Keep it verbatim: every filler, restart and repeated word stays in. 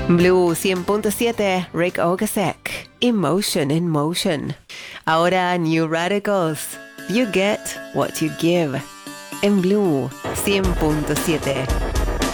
Blue cien punto siete, Rick Ocasek, Emotion in Motion. Ahora New Radicals, You Get What You Give. En Blue cien punto siete.